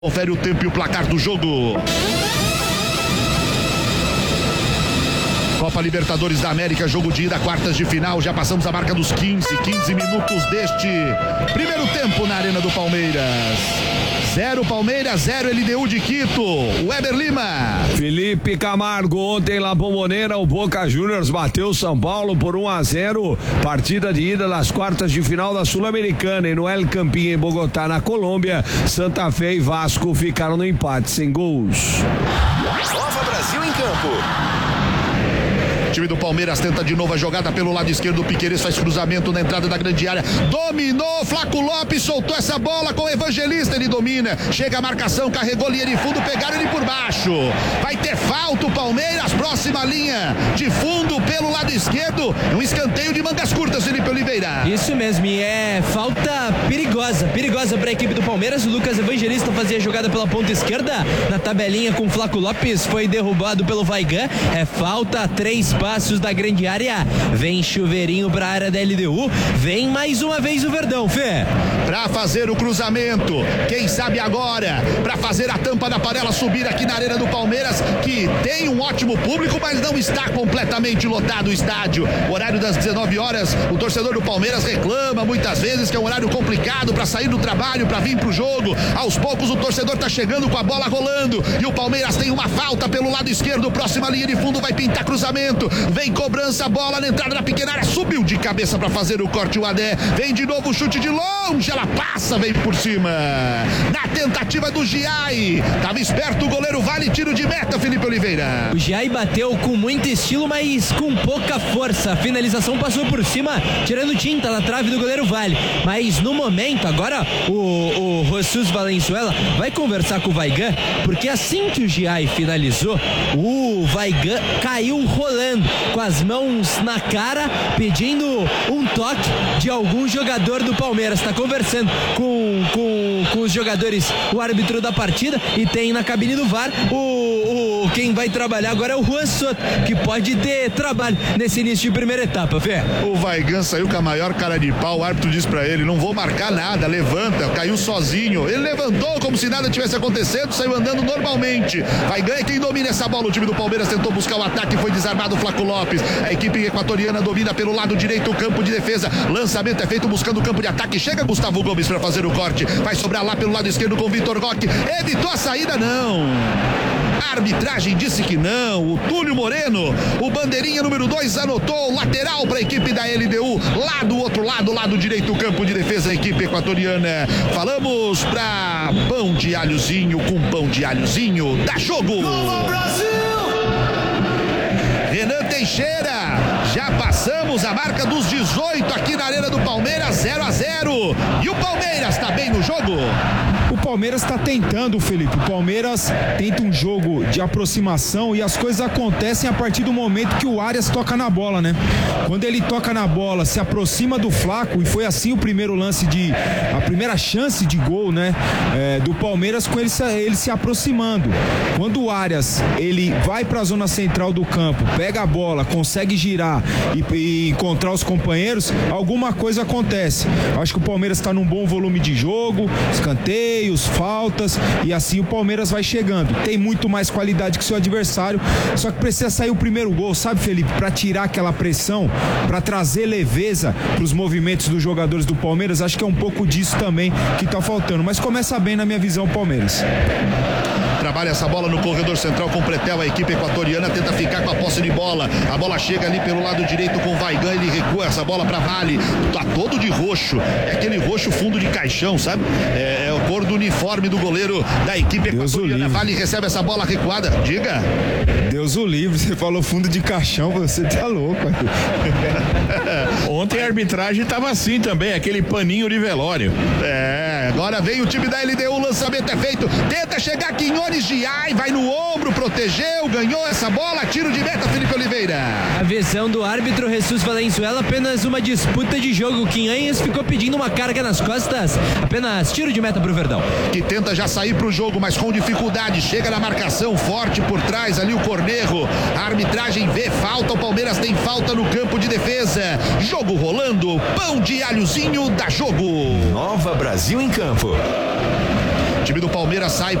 Confere o tempo e o placar do jogo. Copa Libertadores da América, jogo de ida, quartas de final. Já passamos a marca dos 15 minutos deste primeiro tempo na Arena do Palmeiras. 0 Palmeiras, 0 LDU de Quito. Weber Lima. Felipe Camargo, ontem lá Bombonera, o Boca Juniors bateu o São Paulo por 1-0. Partida de ida das quartas de final da Sul-Americana. E no El Campín, em Bogotá, na Colômbia, Santa Fé e Vasco ficaram no empate, sem gols. Nova Brasil em campo. O time do Palmeiras tenta de novo a jogada pelo lado esquerdo. O Piquerez faz cruzamento na entrada da grande área. Dominou, Flaco Lopes soltou essa bola com o Evangelista. Ele domina, chega a marcação, carregou linha de fundo, pegaram ele por baixo. Vai ter falta o Palmeiras, próxima linha de fundo pelo lado esquerdo. Um escanteio de mangas curtas, Felipe Oliveira. Isso mesmo, e é falta perigosa para a equipe do Palmeiras. O Lucas Evangelista fazia a jogada pela ponta esquerda na tabelinha com o Flaco Lopes, foi derrubado pelo Vaigan. É falta, 3 passos da grande área. Vem chuveirinho para a área da LDU. Vem mais uma vez o Verdão, Fê. Para fazer o cruzamento, quem sabe agora, para fazer a tampa da panela subir aqui na Arena do Palmeiras, que tem um ótimo público, mas não está completamente lotado o estádio. Horário das 19 horas, o torcedor do Palmeiras reclama muitas vezes que é um horário complicado para sair do trabalho, para vir pro jogo. Aos poucos o torcedor tá chegando com a bola rolando e o Palmeiras tem uma falta pelo lado esquerdo, próxima linha de fundo, vai pintar cruzamento. Vem cobrança, bola na entrada da pequena área, subiu de cabeça para fazer o corte o Adé, vem de novo o chute de longe, ela passa, vem por cima, na tentativa do Giai, tava esperto o goleiro Vale, tiro de meta, Felipe Oliveira. O Giai bateu com muito estilo, mas com pouca força, a finalização passou por cima, tirando tinta na trave do goleiro Vale, mas no momento, agora o Jesus Valenzuela vai conversar com o Vaigan, porque assim que o Giai finalizou, o Vaigan caiu rolando, com as mãos na cara, pedindo um toque de algum jogador do Palmeiras. Está conversando com os jogadores, o árbitro da partida, e tem na cabine do VAR quem vai trabalhar agora é o Juan Soto, que pode ter trabalho nesse início de primeira etapa, Fê. O Vaigan saiu com a maior cara de pau, o árbitro disse pra ele, não vou marcar nada, levanta, caiu sozinho, ele levantou como se nada tivesse acontecendo, saiu andando normalmente. Vaigan é quem domina essa bola, o time do Palmeiras tentou buscar o ataque, foi desarmado o Flaco Lopes, a equipe equatoriana domina pelo lado direito o campo de defesa, lançamento é feito buscando o campo de ataque, chega Gustavo Gomes pra fazer o corte, vai sobrar lá pelo lado esquerdo com o Vitor Roque, evitou a saída, não. A arbitragem disse que não. O Túlio Moreno, o bandeirinha número 2, anotou lateral para a equipe da LDU. Lá do outro lado, lado direito, o campo de defesa, a equipe equatoriana. Falamos para pão de alhozinho com pão de alhozinho. Dá jogo! Nova Brasil! Renan Teixeira, já passamos a marca dos 18 aqui na Arena do Palmeiras, 0-0. E o Palmeiras está bem no jogo? O Palmeiras está tentando, Felipe. O Palmeiras tenta um jogo de aproximação e as coisas acontecem a partir do momento que o Arias toca na bola, né? Quando ele toca na bola, se aproxima do Flaco, e foi assim o primeiro lance a primeira chance de gol, né? Do Palmeiras, com ele se aproximando. Quando o Arias, ele vai para a zona central do campo, pega a bola, consegue girar e encontrar os companheiros, alguma coisa acontece. Acho que o Palmeiras está num bom volume de jogo, escanteios, faltas, e assim o Palmeiras vai chegando. Tem muito mais qualidade que seu adversário, só que precisa sair o primeiro gol, sabe, Felipe? Para tirar aquela pressão, para trazer leveza para os movimentos dos jogadores do Palmeiras. Acho que é um pouco disso também que tá faltando, mas começa bem na minha visão o Palmeiras. Trabalha essa bola no corredor central com o Pretel, a equipe equatoriana tenta ficar com a posse de bola, a bola chega ali pelo lado direito com o Vaigan, ele recua essa bola para Vale, tá todo de roxo, é aquele roxo fundo de caixão, sabe? É a cor do uniforme do goleiro da equipe equatoriana. Vale recebe essa bola recuada, diga. Deus o livre, você falou fundo de caixão, você tá louco. Ontem a arbitragem tava assim também, aquele paninho de velório. Agora vem o time da LDU, o lançamento é feito, tenta chegar Quinones Giai, vai no ombro, protegeu, ganhou essa bola, tiro de meta, Felipe Oliveira. A visão do árbitro Jesus Valenzuela, apenas uma disputa de jogo. Quinhanhas ficou pedindo uma carga nas costas, apenas tiro de meta pro Verdão. Que tenta já sair pro jogo, mas com dificuldade, chega na marcação, forte por trás ali o Cornejo, a arbitragem vê falta, o Palmeiras tem falta no campo de defesa, jogo rolando, pão de alhozinho, dá jogo. Nova Brasil em campo. O time do Palmeiras sai